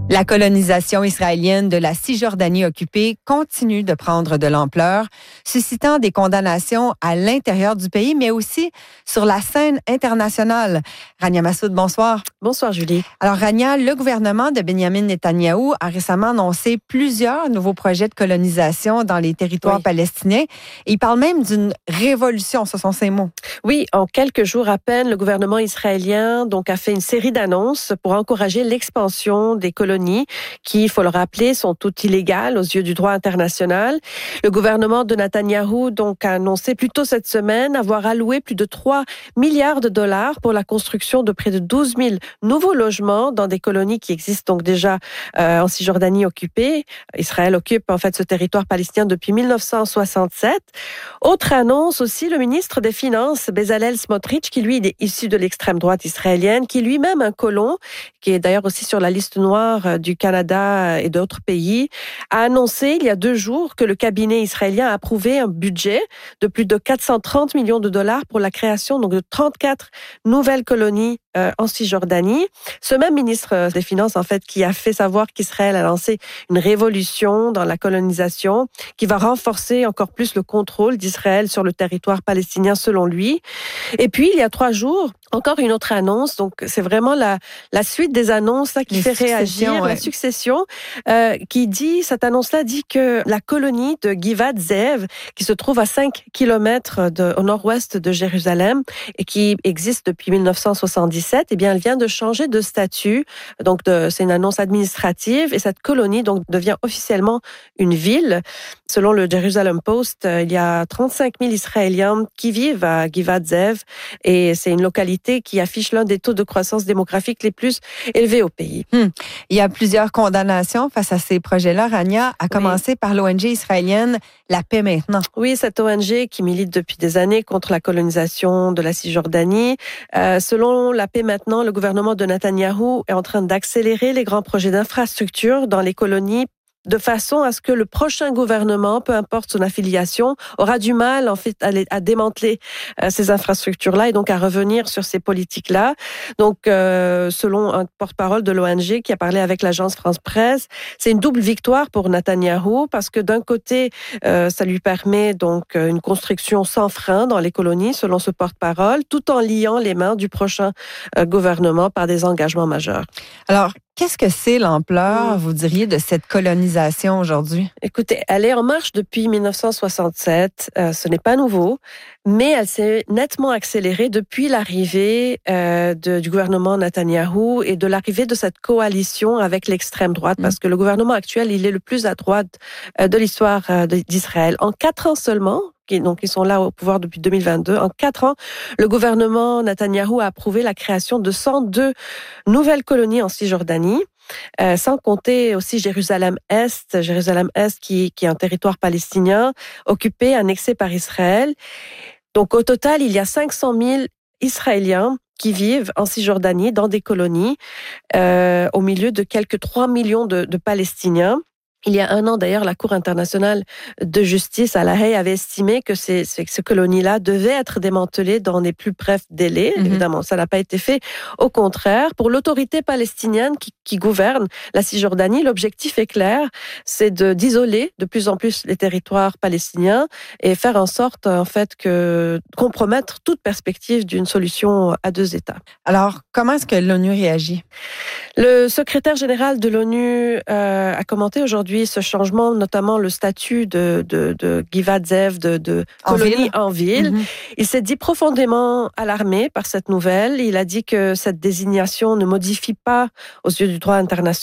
La colonisation israélienne de la Cisjordanie occupée continue de prendre de l'ampleur, suscitant des condamnations à l'intérieur du pays, mais aussi sur la scène internationale. Rania Massoud, bonsoir. Bonsoir, Julie. Alors, Rania, le gouvernement de Benyamin Netanyahou a récemment annoncé plusieurs nouveaux projets de colonisation dans les territoires palestiniens. Et il parle même d'une révolution, ce sont ses mots. Oui, en quelques jours à peine, le gouvernement israélien a fait une série d'annonces pour encourager l'expansion des colonies qui, il faut le rappeler, sont toutes illégales aux yeux du droit international. Le gouvernement de Netanyahou a annoncé plus tôt cette semaine avoir alloué plus de 3 milliards de dollars pour la construction de près de 12 000 nouveaux logements dans des colonies qui existent donc déjà en Cisjordanie occupée. Israël occupe en fait ce territoire palestinien depuis 1967. Autre annonce aussi, le ministre des Finances, Bezalel Smotrich, qui lui est issu de l'extrême droite israélienne, qui est lui-même un colon, qui est d'ailleurs aussi sur la liste noire du Canada et d'autres pays, a annoncé il y a 2 jours que le cabinet israélien a approuvé un budget de plus de 430 millions de dollars pour la création de 34 nouvelles colonies en Cisjordanie. Ce même ministre des Finances, en fait, qui a fait savoir qu'Israël a lancé une révolution dans la colonisation qui va renforcer encore plus le contrôle d'Israël sur le territoire palestinien, selon lui. Et puis, il y a 3 jours, encore une autre annonce. Donc, c'est vraiment la suite des annonces là, qui fait réagir, la succession, cette annonce-là dit que la colonie de Givat Ze'ev, qui se trouve à 5 kilomètres au nord-ouest de Jérusalem et qui existe depuis 1977, eh bien, elle vient de changer de statut. Donc, c'est une annonce administrative et cette colonie devient officiellement une ville. Selon le Jerusalem Post, il y a 35 000 Israéliens qui vivent à Givat Ze'ev et c'est une localité qui affiche l'un des taux de croissance démographique les plus élevés au pays. Il y a plusieurs condamnations face à ces projets-là, Rania, à commencer par l'ONG israélienne La Paix Maintenant. Oui, cette ONG qui milite depuis des années contre la colonisation de la Cisjordanie. Selon La Paix Maintenant, le gouvernement de Netanyahou est en train d'accélérer les grands projets d'infrastructure dans les colonies de façon à ce que le prochain gouvernement, peu importe son affiliation, aura du mal en fait à démanteler ces infrastructures-là et donc à revenir sur ces politiques-là. Donc, selon un porte-parole de l'ONG qui a parlé avec l'agence France Presse, c'est une double victoire pour Netanyahou parce que d'un côté, ça lui permet donc une construction sans frein dans les colonies, selon ce porte-parole, tout en liant les mains du prochain gouvernement par des engagements majeurs. Alors, qu'est-ce que c'est l'ampleur, vous diriez, de cette colonisation aujourd'hui? Écoutez, elle est en marche depuis 1967. Ce n'est pas nouveau, mais elle s'est nettement accélérée depuis l'arrivée du gouvernement Netanyahou et de l'arrivée de cette coalition avec l'extrême droite, parce que le gouvernement actuel, il est le plus à droite de l'histoire d'Israël. En 4 ans seulement, donc ils sont là au pouvoir depuis 2022. En 4 ans, le gouvernement Netanyahou a approuvé la création de 102 nouvelles colonies en Cisjordanie, sans compter aussi Jérusalem-Est qui est un territoire palestinien occupé, annexé par Israël. Donc au total, il y a 500 000 Israéliens qui vivent en Cisjordanie dans des colonies, au milieu de quelques 3 millions de Palestiniens. Il y a 1 an, d'ailleurs, la Cour internationale de justice à La Haye avait estimé que ces colonies-là devaient être démantelées dans les plus brefs délais. Évidemment, ça n'a pas été fait. Au contraire, pour l'autorité palestinienne qui gouverne la Cisjordanie, l'objectif est clair, c'est d'isoler de plus en plus les territoires palestiniens et faire en sorte, en fait, compromettre toute perspective d'une solution à 2 États. Alors, comment est-ce que l'ONU réagit? Le secrétaire général de l'ONU a commenté aujourd'hui ce changement, notamment le statut de Givat Ze'ev, de colonie en ville. Il s'est dit profondément alarmé par cette nouvelle. Il a dit que cette désignation ne modifie pas, aux yeux du droit international,